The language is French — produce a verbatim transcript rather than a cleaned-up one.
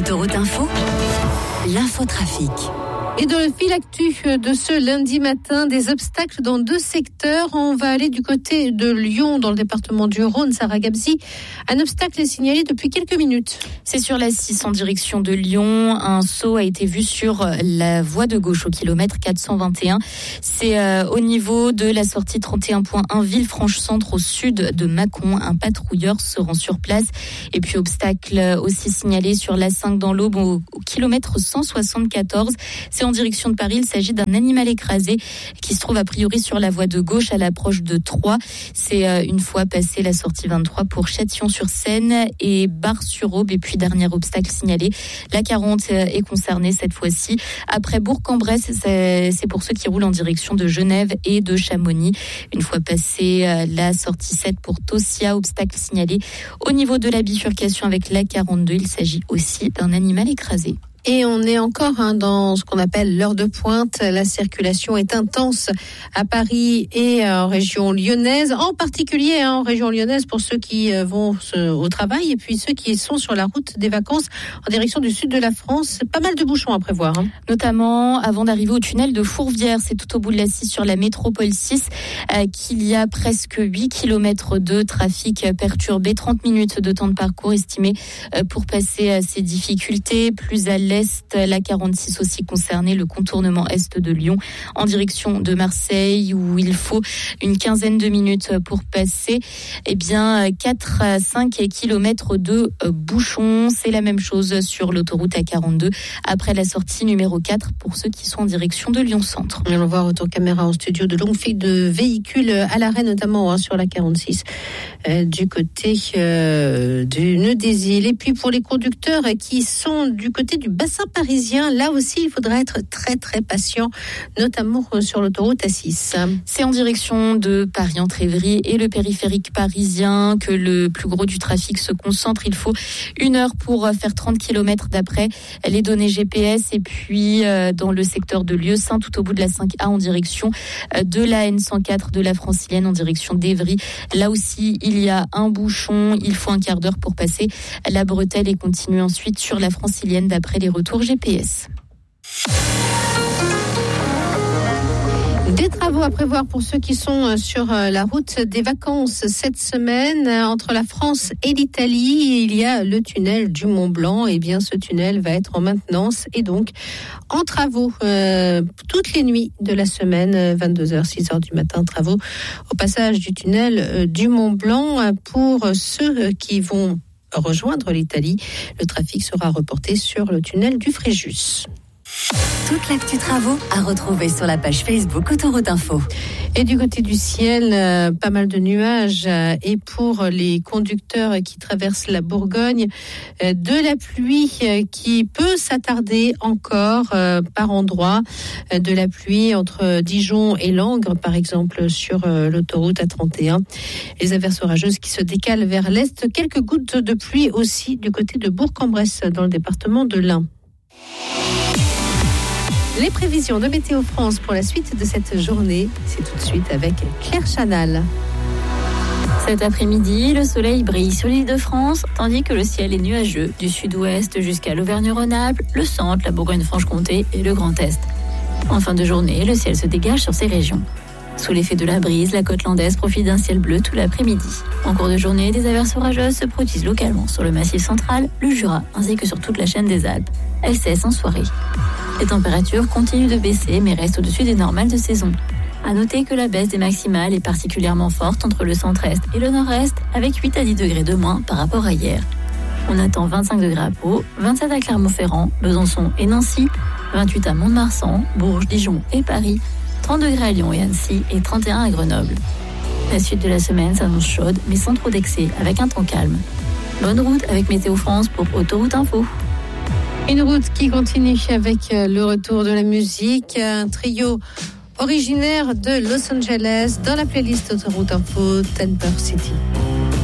Autoroute Info, l'infotrafic. Et dans le fil actu de ce lundi matin, des obstacles dans deux secteurs. On va aller du côté de Lyon, dans le département du Rhône, Sarah Gabzi. Un obstacle est signalé depuis quelques minutes. C'est sur la six en direction de Lyon. Un saut a été vu sur la voie de gauche au kilomètre quatre cent vingt et un. C'est euh, au niveau de la sortie trente et un point un Villefranche-Centre au sud de Mâcon. Un patrouilleur se rend sur place. Et puis obstacle aussi signalé sur l'A cinq dans l'Aube au, au kilomètre cent soixante-quatorze. C'est en direction de Paris. Il s'agit d'un animal écrasé qui se trouve a priori sur la voie de gauche à l'approche de Troyes. C'est euh, une fois passé la sortie vingt-trois pour Châtillon-sur-Seine et Bar-sur-Aube. Et puis dernier obstacle signalé, la quarante est concernée cette fois-ci. Après Bourg-en-Bresse, c'est, c'est pour ceux qui roulent en direction de Genève et de Chamonix. Une fois passé euh, la sortie sept pour Tossia, obstacle signalé au niveau de la bifurcation avec la quarante-deux. Il s'agit aussi d'un animal écrasé. Et on est encore hein, dans ce qu'on appelle l'heure de pointe. La circulation est intense à Paris et en région lyonnaise, en particulier hein, en région lyonnaise pour ceux qui euh, vont se, au travail et puis ceux qui sont sur la route des vacances en direction du sud de la France. Pas mal de bouchons à prévoir. Hein. Notamment avant d'arriver au tunnel de Fourvière, c'est tout au bout de la six sur la métropole six euh, qu'il y a presque huit kilomètres de trafic perturbé, trente minutes de temps de parcours estimé euh, pour passer à ces difficultés. Plus à l'est, la quarante-six aussi concernée, le contournement est de Lyon en direction de Marseille où il faut une quinzaine de minutes pour passer. Eh bien, quatre à cinq kilomètres de bouchons. C'est la même chose sur l'autoroute A quarante-deux après la sortie numéro quatre pour ceux qui sont en direction de Lyon-Centre. On va voir autour caméra en studio de longues files de véhicules à l'arrêt, notamment hein, sur la quarante-six euh, du côté euh, du nœud des îles. Et puis pour les conducteurs qui sont du côté du bassin parisien, là aussi il faudra être très très patient, notamment sur l'autoroute A six. C'est en direction de Paris-Entrévry et le périphérique parisien que le plus gros du trafic se concentre. Il faut une heure pour faire trente kilomètres d'après les données G P S. Et puis euh, dans le secteur de Lieusaint, tout au bout de la cinq A en direction de la N cent quatre de la Francilienne en direction d'Évry. Là aussi il y a un bouchon, il faut un quart d'heure pour passer la bretelle et continuer ensuite sur la Francilienne d'après les retours G P S. Des travaux à prévoir pour ceux qui sont sur la route des vacances cette semaine. Entre la France et l'Italie, il y a le tunnel du Mont-Blanc. Eh bien, ce tunnel va être en maintenance et donc en travaux euh, toutes les nuits de la semaine, vingt-deux heures, six heures du matin. Travaux au passage du tunnel du Mont-Blanc. Pour ceux qui vont rejoindre l'Italie, le trafic sera reporté sur le tunnel du Fréjus. Toute l'actu travaux à retrouver sur la page Facebook Autoroute Info. Et du côté du ciel, euh, pas mal de nuages. Euh, et pour les conducteurs qui traversent la Bourgogne, euh, de la pluie euh, qui peut s'attarder encore euh, par endroits. Euh, de la pluie entre Dijon et Langres, par exemple, sur euh, l'autoroute A trente et un. Les averses orageuses qui se décalent vers l'est. Quelques gouttes de pluie aussi du côté de Bourg-en-Bresse, dans le département de l'Ain. Les prévisions de Météo France pour la suite de cette journée, c'est tout de suite avec Claire Chanal. Cet après-midi, le soleil brille sur l'île de France, tandis que le ciel est nuageux du sud-ouest jusqu'à l'Auvergne-Rhône-Alpes, le centre, la Bourgogne-Franche-Comté et le Grand Est. En fin de journée, le ciel se dégage sur ces régions. Sous l'effet de la brise, la côte landaise profite d'un ciel bleu tout l'après-midi. En cours de journée, des averses orageuses se produisent localement sur le Massif central, le Jura, ainsi que sur toute la chaîne des Alpes. Elles cessent en soirée. Les températures continuent de baisser, mais restent au-dessus des normales de saison. À noter que la baisse des maximales est particulièrement forte entre le centre-est et le nord-est, avec huit à dix degrés de moins par rapport à hier. On attend vingt-cinq degrés à Pau, vingt-sept à Clermont-Ferrand, Besançon et Nancy, vingt-huit à Mont-de-Marsan, Bourges, Dijon et Paris, trente degrés à Lyon et Annecy et trente et un à Grenoble. La suite de la semaine s'annonce chaude, mais sans trop d'excès, avec un temps calme. Bonne route avec Météo France pour Autoroute Info. Une route qui continue avec le retour de la musique, un trio originaire de Los Angeles dans la playlist Autoroute Info, Temper City.